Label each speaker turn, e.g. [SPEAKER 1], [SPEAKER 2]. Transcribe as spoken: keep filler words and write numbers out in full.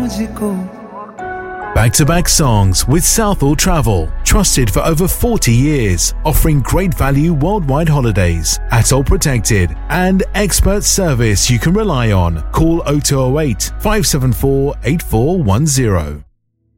[SPEAKER 1] मुझको.
[SPEAKER 2] Back-to-back songs with Southall Travel, trusted for over forty years, offering great value worldwide holidays, atoll protected, and expert service you can rely on. Call oh two oh eight, five seven four, eight four one zero.